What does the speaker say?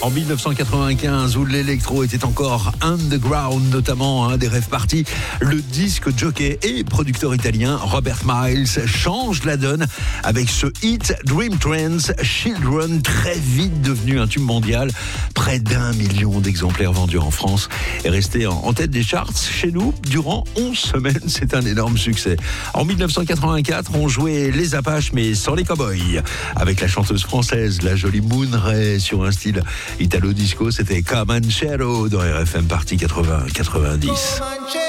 En 1995, où l'électro était encore underground, notamment des rêves parties, le disque jockey et producteur italien Robert Miles change la donne avec ce hit Dream Trends Children, très vite devenu un tube mondial. Près d'1 million d'exemplaires vendus en France et resté en tête des charts chez nous durant 11 semaines. C'est un énorme succès. En 1984, on jouait les Apaches mais sans les cowboys. Avec la chanteuse française, la jolie Moon Ray, sur un style italo-disco, c'était Comanchero dans RFM Party 80-90.